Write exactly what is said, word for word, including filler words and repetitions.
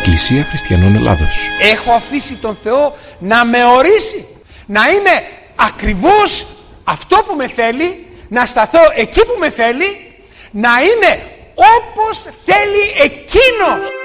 Εκκλησία Χριστιανών Ελλάδος. Έχω αφήσει τον Θεό να με ορίσει, να είμαι ακριβώς αυτό που με θέλει, να σταθώ εκεί που με θέλει, να είμαι όπως θέλει εκείνος.